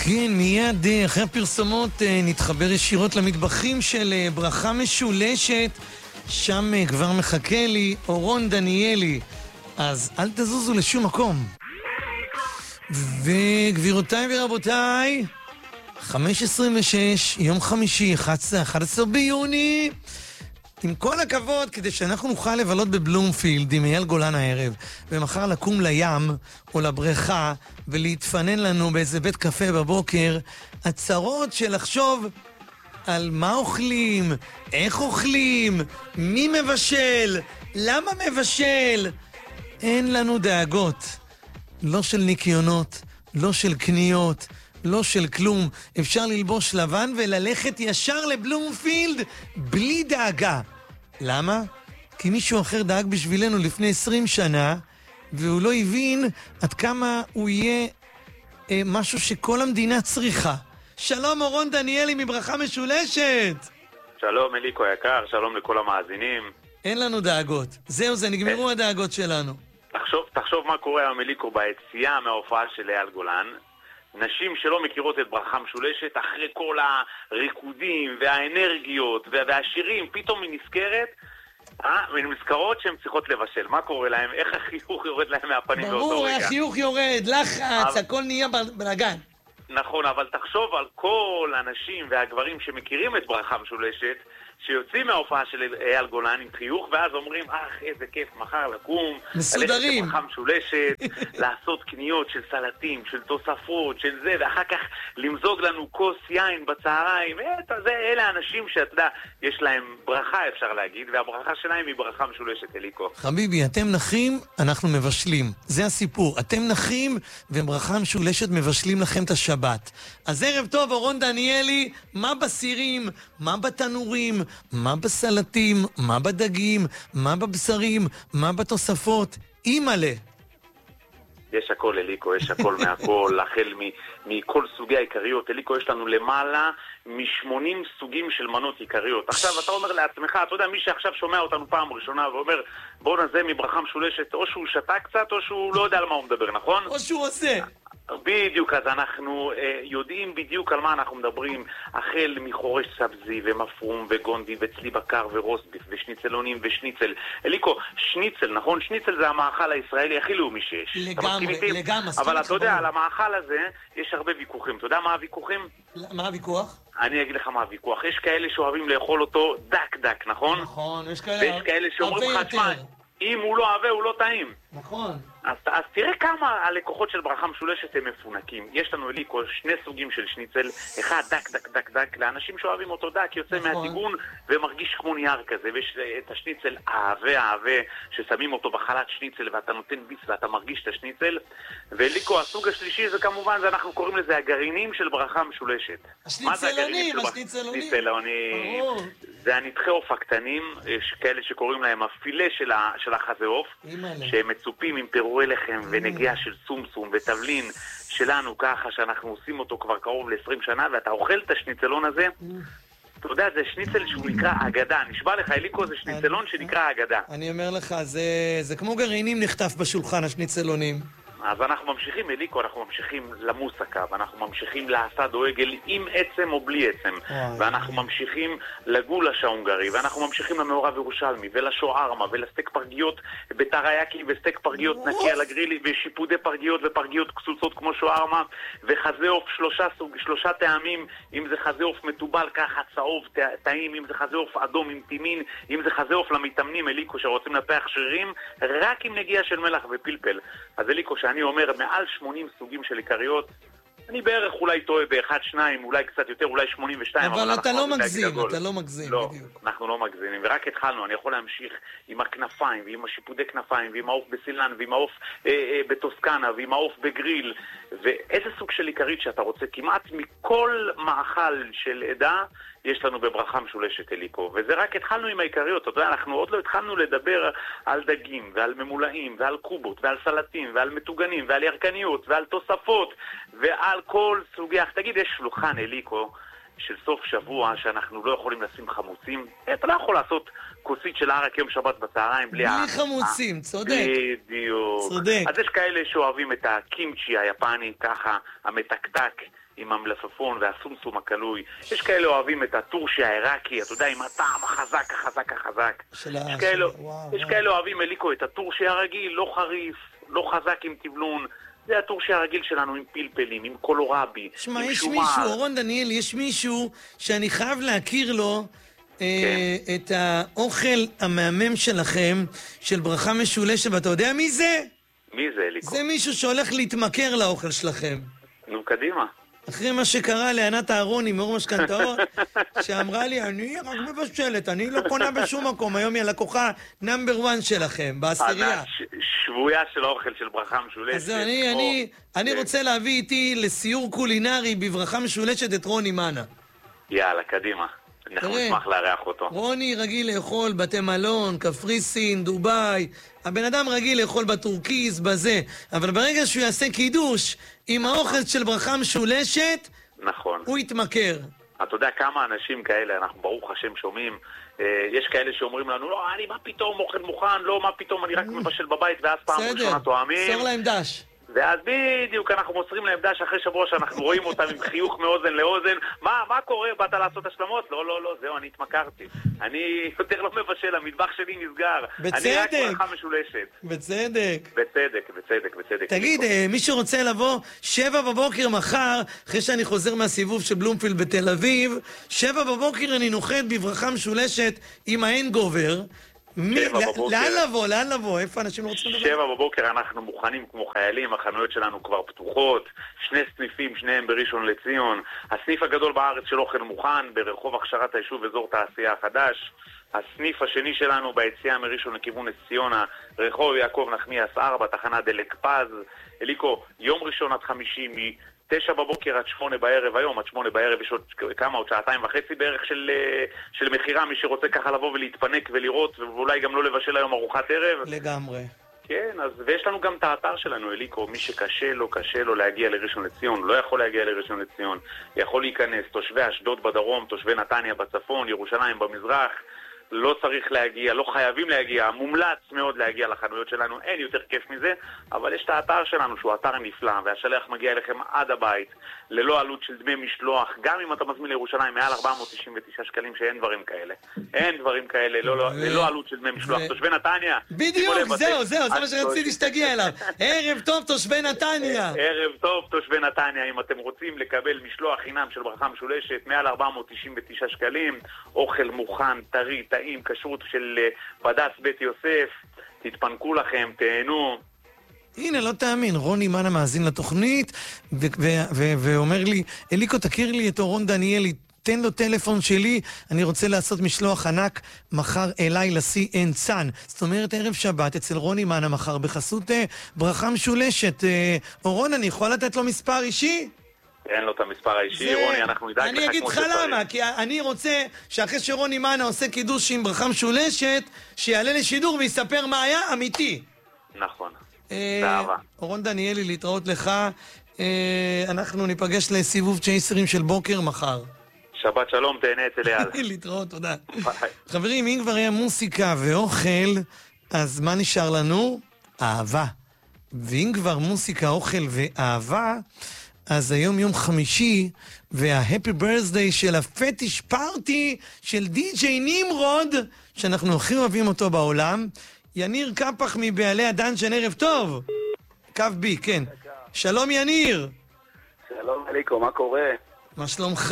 כן, מיד אחרי הפרסומות נתחבר ישירות למטבחים של ברכה משולשת. שם כבר מחכה לי אורון דניאלי, אז אל תזוזו לשום מקום. וגבירותיי ורבותיי, 5:26, יום חמישי, 11 ביוני. עם כל הכבוד, כדי שאנחנו נוכל לבלות בבלומפילד עם אייל גולן הערב, ומחר לקום לים או לבריכה ולהתפנן לנו באיזה בית קפה בבוקר, הצרות של לחשוב על מה אוכלים, איך אוכלים, מי מבשל, למה מבשל. אין לנו דאגות, לא של ניקיונות, לא של קניות, לא של כלום. אפשר ללבוש לבן וללכת ישר לבלומפילד בלי דאגה. למה? כי מישהו אחר דאג בשבילנו לפני 20 שנה, והוא לא הבין עד כמה הוא יהיה משהו שכל המדינה צריכה. שלום אורון דניאלי מברכה משולשת. שלום אליקו יקר, שלום לכל המאזינים. אין לנו דאגות. זהו, זה נגמרו הדאגות שלנו. תחשוב מה קורה היום אליקו ביציאה מההופעה של אייל גולן. נשים שלא מכירות את ברכה משולשת, אחרי כל הריקודים והאנרגיות והשירים, פתאום היא נזכרת, ונזכרות שהן צריכות לבשל. מה קורה להם? איך החיוך יורד להם מהפנים באותו רגע? ברור, החיוך יורד, לחץ, הכל נהיה בלגן. נכון, אבל תחשוב על כל הנשים והגברים שמכירים את ברכה משולשת, שיוצאים מההופעה של אייל גולן עם חיוך, ואז אומרים, איזה כיף, מחר לקום, מסודרים, ללכת לברכה משולשת, לעשות קניות של סלטים, של תוספות, של זה, ואחר כך למזוג לנו כוס יין בצהריים. אלה האנשים שאתה יודע, יש להם ברכה, אפשר להגיד, והברכה שלהם היא ברכה משולשת, אליקו. חביבי, אתם נחים, אנחנו מבשלים. זה הסיפור. אתם נחים, וברכה משולשת מבשלים לכם את השבת. אז ערב טוב, אורון דניאלי, מה בסירים, מה בתנורים, מה בסלטים, מה בדגים, מה בבשרים, מה בתוספות? אימאלה. יש הכל אליקו, יש הכל מהכל, החל מכל סוגי העיקריות. אליקו, יש לנו למעלה מ-80 סוגים של מנות עיקריות. עכשיו אתה אומר לעצמך, אתה יודע, מי שעכשיו שומע אותנו פעם ראשונה ואומר, בוא נזה מברכה משולשת, או שהוא שתה קצת או שהוא לא יודע על מה הוא מדבר, נכון? או שהוא עושה. בדיוק, אז אנחנו יודעים בדיוק על מה אנחנו מדברים, החל מחורש סבזי ומפרום וגונדי וצלי בקר ורוסביף ושניצלונים ושניצל. אליקו, שניצל, נכון? שניצל זה המאכל הישראלי הכי לאומי שיש. לגמרי. אבל אתה יודע, על המאכל הזה יש הרבה ויכוחים. אתה יודע מה הוויכוחים? מה הוויכוח? אני אגיד לך מה הוויכוח. יש כאלה שאוהבים לאכול אותו דק, נכון? נכון, יש ויש כאלה שאומרים לך, תשמע, אם הוא לא עבה, הוא לא טעים. נכון. אז תראה כמה הלקוחות של ברכה משולשת הם מפונקים. יש לנו אליקו שני סוגים של שניצל, אחד דק, לאנשים שאוהבים אותו דק, יוצא מהטיגון ומרגיש כמו נייר כזה, ויש את השניצל העבה, ששמים אותו בחלת שניצל ואתה נותן ביס ואתה מרגיש את השניצל. ואליקו, הסוג השלישי זה כמובן, אנחנו קוראים לזה הגרעינים של ברכה משולשת. השניצלונים. זה הנתחי עוף הקטנים, יש כאלה שקוראים להם הפילה של החזה עוף, שהם מצופים עם פירורי לחם ונגיעה של סומסום ותבלין שלנו, ככה שאנחנו עושים אותו כבר קרוב ל-20 שנה, ואתה אוכל את השניצלון הזה, אתה יודע, זה שניצל שהוא נקרא אגדה. נשבע לך, אליקו, זה שניצלון שנקרא אגדה. אני אומר לך, זה כמו גרעינים נחטף בשולחן, השניצלונים. אז אנחנו ממשיכים, אליקו, אנחנו ממשיכים למוסקה, ואנחנו ממשיכים לעשד או עגל עם עצם או בלי עצם, ואנחנו ממשיכים לגולש ההונגרי, ואנחנו ממשיכים למעורב ירושלמי, ולשוארמה, ולסטייק פרגיות בטריאקי, וסטייק פרגיות נקי על הגרילי, ושיפודי פרגיות ופרגיות קצוצות כמו שוארמה, וחזה עוף שלושה טעמים, אם זה חזה עוף מטובל ככה צהוב טעים, אם זה חזה עוף אדום עם טימין, אם זה חזה עוף למתאמנים, אליקו, שרוצים לפח שרירים, רק עם נגיעה של מלח ופלפל. אז אליקו, שאני אומר מעל 80 סוגים של עיקריות, אני בערך אולי טועה באחד, שניים, אולי קצת יותר, אולי 82. אבל אתה לא מגזים, לא, בדיוק. אנחנו לא מגזימים, ורק התחלנו. אני יכול להמשיך עם הכנפיים, ועם השיפודי כנפיים, ועם העוף בסילן, ועם העוף בטוסקנה, ועם העוף בגריל, ואיזה סוג של עיקרית שאתה רוצה. כמעט מכל מאכל של עדה יש לנו בברכה משולשת, אליקו. וזה רק התחלנו עם העיקריות. אתה יודע, אנחנו עוד לא התחלנו לדבר על דגים, ועל ממולאים, ועל קובות, ועל סלטים, ועל מטוגנים, ועל ירקניות, ועל תוספות, ועל כל סוגי... תגיד, יש שולחן, אליקו, של סוף שבוע שאנחנו לא יכולים לשים חמוצים. אתה לא יכול לעשות כוסית של ערק יום שבת בצהריים בלי חמוצים, צודק. בדיוק. צודק. אז יש כאלה שאוהבים את הקימצ'י היפני, ככה, המתקתק עם המלפפון והסומסום הקלוי. יש כאלה אוהבים את הטורשי העיראקי, אתה יודע, עם הטעם החזק. יש כאלה אוהבים, אליקו, את הטורשי הרגיל, לא חריף, לא חזק עם טבלון. זה הטורשי הרגיל שלנו עם פלפלים, עם קולורבי, שמה, יש מישהו, אורון דניאל, יש מישהו שאני חייב להכיר לו את האוכל המהמם שלכם, של ברכה משולשת, ואתה יודע מי זה? מי זה, אליקו? זה מישהו שהולך להתמכר לאוכל שלכם. נו, קדימה. אחרי מה שקרה לענת אהרוני מאור משכנתאות, שאמרה לי, אני רק מבשלת, אני לא קונה בשום מקום, היום היא הלקוחה נאמבר 1 שלכם, בעשירייה. שבויה של האוכל של ברכה משולשת. אז אני רוצה להביא איתי לסיור קולינרי בברכה משולשת את רוני מנה. יאללה, קדימה. אנחנו נשמח לארח אותו. רוני רגיל לאכול בתי מלון, קפריסין, דוביי. הבן אדם רגיל לאכול בטורקיז, בזה. אבל ברגע שהוא יעשה קידוש עם האוכל של ברכה משולשת, נכון. הוא יתמכר. אתה יודע כמה אנשים כאלה, אנחנו ברוך השם שומעים, יש כאלה שאומרים לנו, לא, אני מה פתאום אוכל מוכן, לא, מה פתאום, אני רק מבשל בבית, ואז פעם ראשונה תואמים. בסדר, סור להם דש. ואז בדיוק אנחנו מוסרים להם דש אחרי שבוע שאנחנו רואים אותם עם חיוך מאוזן לאוזן. מה קורה? באת לעשות השלמות? לא, זהו, אני התמכרתי. אני יותר לא מבשל, המטבח שלי נסגר. בצדק. אני רק ברכה משולשת. בצדק. תגיד, מי שרוצה לבוא 7 בבוקר מחר, אחרי שאני חוזר מהסיבוב של בלומפילד בתל אביב, 7 בבוקר אני נוחת בברכה משולשת עם ההנגובר. לאן לבוא? איפה אנשים לא רוצים לדבר? 7 בבוקר אנחנו מוכנים כמו חיילים, החנויות שלנו כבר פתוחות, 2 סניפים, שניהם בראשון לציון. הסניף הגדול בארץ של אוכל מוכן, ברחוב הכשרת היישוב, אזור תעשייה החדש. הסניף השני שלנו ביציאה מראשון לכיוון נס ציונה, רחוב יעקב נחמיאס 4, תחנת דלק פז. אליקו, יום ראשון עד חמישי מ9 בבוקר עד 8 בערב, היום עד 8 בערב יש עוד כמה, עוד 2.5 בערך של מחירה, מי שרוצה ככה לבוא ולהתפנק ולראות, ואולי גם לא לבשל היום ארוחת ערב. לגמרי. כן, אז ויש לנו גם את האתר שלנו, אליקו, מי שקשה לו להגיע לראשון לציון, לא יכול להגיע לראשון לציון, יכול להיכנס, תושבי אשדוד בדרום, תושבי נתניה בצפון, ירושלים במזרח, לא צריך להגיע, לא חייבים להגיע, מומלץ מאוד להגיע לחנויות שלנו, אין יותר כיף מזה, אבל יש את האתר שלנו שהוא אתר נפלא, והשלח מגיע אליכם עד הבית, ללא עלות של דמי משלוח, גם אם אתה מזמין לירושלים מעל 499 שקלים, שאין דברים כאלה. אין דברים כאלה, ללא עלות של דמי משלוח. תושבי נתניה. בדיוק, זהו, זה מה שרציתי שתגיע אליו. ערב טוב, תושבי נתניה. ערב טוב, תושבי נתניה. אם אתם רוצים לקבל משלוח חינם של ברכה משולשת, מעל 499 שקלים, אוכל מוכן, טרי, טעים, כשרות של בד"ץ בית יוסף, תתפנקו לכם, תהנו. הנה, לא תאמין, רוני מנה מאזין לתוכנית, ואומר לי, אליקו, תכיר לי את אורון דניאלי, תן לו טלפון שלי, אני רוצה לעשות משלוח ענק מחר אליי ל-CN צאן. זאת אומרת, ערב שבת אצל רוני מנה מחר, בחסות ברכה משולשת. אורון, אני יכול לתת לו מספר אישי? אין לו את המספר האישי, רוני, אנחנו נדאג לך כמו שצריך. אני אגיד לך למה, כי אני רוצה שאחרי שרוני מנה עושה קידוש עם ברכה משולשת, שיעלה לשידור ויספר מה היה אמיתי. נכון. באהבה. אורון דניאלי, להתראות לך. אנחנו ניפגש לסיבוב צ'ייסרים של בוקר מחר. שבת שלום, תהנה אצל אייל. להתראות, תודה. חברים, אם כבר היה מוסיקה ואוכל, אז מה נשאר לנו? אהבה. ואם כבר מוסיקה, אוכל ואהבה, אז היום יום חמישי, וההפי ברסדיי של הפטיש פארטי של די.ג'יי נמרוד, שאנחנו הכי אוהבים אותו בעולם. יניר קפח מבעלי הדנג'ן, ערב טוב. קו בי, כן. שלום יניר. שלום אליקו, מה קורה? מה שלומך?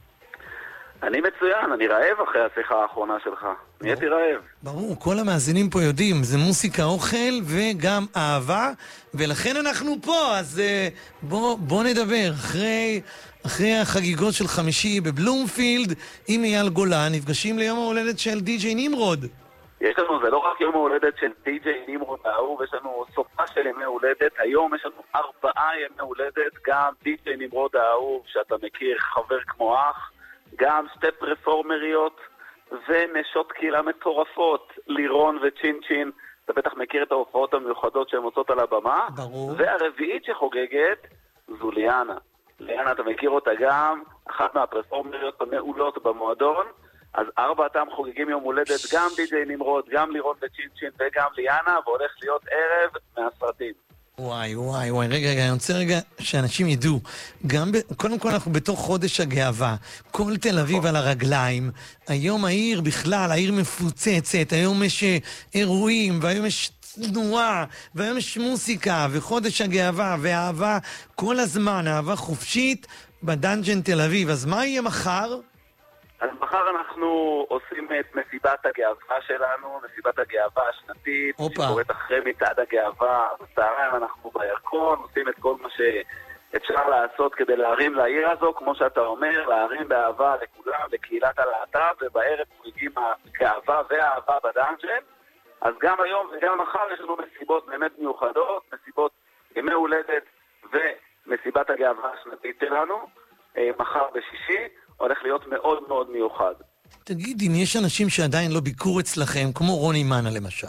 אני מצוין, אני רעב אחרי השיחה האחרונה שלך. נהייתי רעב. ברור, כל המאזינים פה יודעים, זה מוסיקה, אוכל וגם אהבה, ולכן אנחנו פה, אז בוא נדבר. אחרי החגיגות של חמישי בבלומפילד, עם אייל גולן, נפגשים ליום ההולדת של די.ג'יי נמרוד. יש לנו, זה לא רק יום ההולדת של די.ג'יי נמרוד האהוב, יש לנו סופה של ימי הולדת, היום יש לנו 4 ימי הולדת, גם די.ג'יי נמרוד האהוב, שאתה מכיר, חבר כמו אח, גם 2 פרפורמריות ונשות קהילה מטורפות, לירון וצ'ין, אתה בטח מכיר את ההופעות המיוחדות שהן עושות על הבמה. ברור. והרביעית שחוגגת זו ליאנה. ליאנה, אתה מכיר אותה גם, אחת מהפרפורמריות המעולות במועדון, אז 4 חוגגים יום הולדת, גם די.ג'יי נמרוד, גם לירון וצ'ינצ'ין וגם ליאנה, והולך להיות ערב מהסרטים. וואי, רגע, אני רוצה רגע שאנשים ידעו. קודם כל אנחנו בתוך חודש הגאווה. כל תל אביב על הרגליים. היום העיר בכלל, העיר מפוצצת. היום יש אירועים, והיום יש תנועה, והיום יש מוסיקה, וחודש הגאווה, ואהבה כל הזמן, אהבה חופשית בדנג'ן תל אביב. אז מה יהיה מחר? אז מחר אנחנו עושים את מסיבת הגאווה שלנו, מסיבת הגאווה השנתית, שקוראת אחרי מצעד הגאווה. בצהריים אנחנו בירקון, עושים את כל מה שאפשר לעשות כדי להרים לעיר הזו, כמו שאתה אומר, להרים באהבה לכולם, לקהילת הלהט"ב, ובערב חוגגים הגאווה והאהבה בדנג'ן. אז גם היום וגם מחר יש לנו מסיבות באמת מיוחדות, מסיבות ימי הולדת ומסיבת הגאווה השנתית שלנו, מחר בשישי. הולך להיות מאוד מאוד מיוחד. תגיד, אם יש אנשים שעדיין לא ביקרו אצלכם, כמו רוני מנה למשל,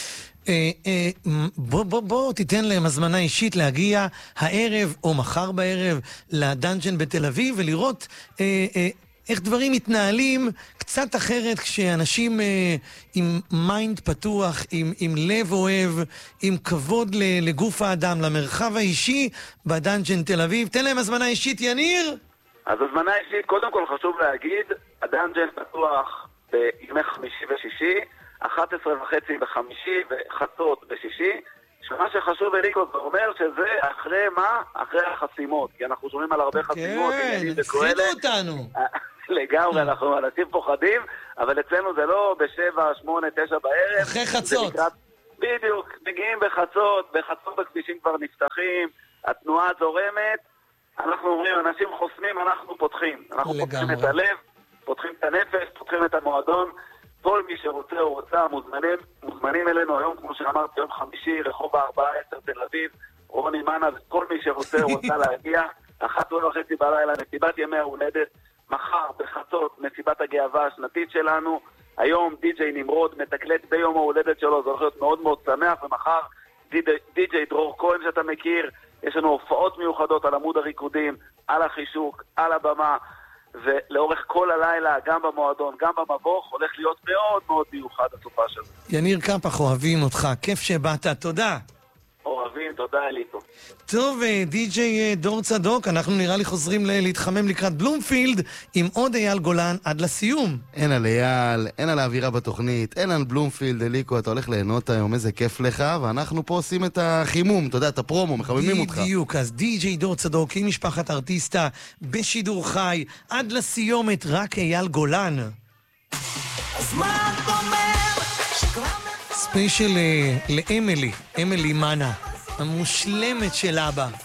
בוא תיתן להם הזמנה אישית להגיע הערב או מחר בערב לדנג'ן בתל אביב, ולראות איך דברים מתנהלים קצת אחרת כשאנשים עם מיינד פתוח, עם לב אוהב, עם כבוד לגוף האדם, למרחב האישי בדנג'ן תל אביב. תן להם הזמנה אישית, יניר! אז הזמנה אישית, קודם כל חשוב להגיד, הדנג'ן פתוח בימי חמישי ושישי, 11:30 בחמישי וחצות בשישי, שמה שחשוב אליקו, זה אומר שזה אחרי מה? אחרי החסימות, כי אנחנו שומעים על הרבה חסימות. כן, הפחידו אותנו. לגמרי, אנחנו אנשים פוחדים, אבל אצלנו זה לא ב7, 8, 9 בערב. אחרי חצות. בדיוק, מגיעים בחצות בכבישים כבר נפתחים, התנועה זורמת, אנחנו אומרים, אנשים חוסמים, אנחנו פותחים. אנחנו פותחים את הלב, פותחים את הנפש, פותחים את המועדון. כל מי שרוצה או רוצה, מוזמנים אלינו היום, כמו שאמרתי, יום חמישי, רחוב 14 תל אביב, רוני מנה, כל מי שרוצה או רוצה להגיע, 1:30 בלילה, מסיבת ימי ההולדת, מחר בחצות, מסיבת הגאווה השנתית שלנו, היום די.ג'יי נמרוד מתקלט ביום ההולדת שלו, זה הולך להיות מאוד מאוד שמח, ומחר די.ג'יי דרור כהן שאתה מכיר, יש לנו הופעות מיוחדות על עמוד הריקודים, על החישוק, על הבמה, ולאורך כל הלילה, גם במועדון, גם במבוך, הולך להיות מאוד מאוד מיוחד הסופה שלו. יניר קפח, אוהבים אותך, כיף שבאת, תודה. אוהבים, תודה אליקו. טוב, די.ג'יי דור צדוק, אנחנו נראה לי חוזרים להתחמם לקראת בלומפילד עם עוד אייל גולן עד לסיום. אין על אייל, אין על האווירה בתוכנית, אין על בלומפילד, אליקו, אתה הולך ליהנות היום, איזה כיף לך, ואנחנו פה עושים את החימום, אתה יודע, את הפרומו, מחממים אותך. בדיוק, אז די.ג'יי דור צדוק עם משפחת ארטיסטה בשידור חי, עד לסיומת רק אייל גולן. אז מה את אומר? ספיישל לאמילי, אמילי מנה, המושלמת של אבא.